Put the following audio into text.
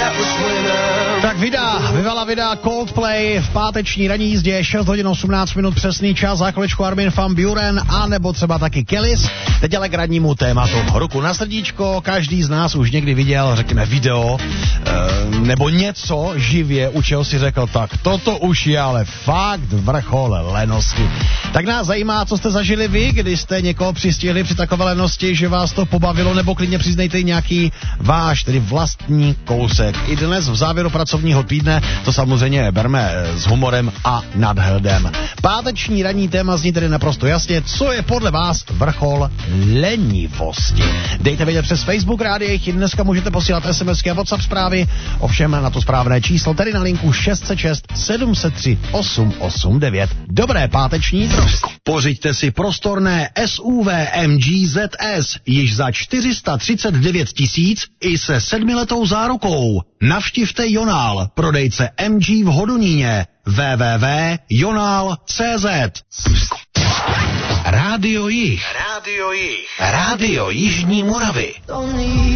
Tak vyvala Coldplay v páteční ranní jízdě, 6 hodin 18 minut přesný čas, za chviličku Armin van Buuren a nebo třeba taky Kellys. Teď ale k radnímu tématu. Ruku na srdíčko, každý z nás už někdy viděl, řekněme, video nebo něco živě, u čeho si řekl, tak toto už je ale fakt vrchol lenosti. Tak nás zajímá, co jste zažili vy, když jste někoho přistihli při takové lenosti, že vás to pobavilo, nebo klidně přiznejte nějaký váš, tedy vlastní kousek. I dnes v závěru pracovního týdne to samozřejmě berme s humorem a nadhledem. Páteční ranní téma zní tedy naprosto jasně, co je podle vás vrchol lenivosti. Dejte vědět přes Facebook Rádia, dneska můžete posílat SMSky a WhatsApp zprávy, ovšem na to správné číslo, tedy na linku 606 703 889. Dobré páteční trošku. Pořiďte si prostorné SUV MG ZS již za 439 000 i se 7letou zárukou. Navštivte Jonál, prodejce MG v Hodoníně, www.jonal.cz. Rádio Jih. Rádio Jižní Moravy.